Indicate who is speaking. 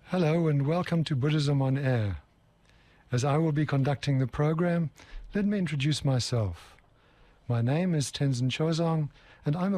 Speaker 1: Hello and welcome to Buddhism on Air. As I will be conducting the program, let me introduce myself. My name is Tenzin Chozong, and I'm a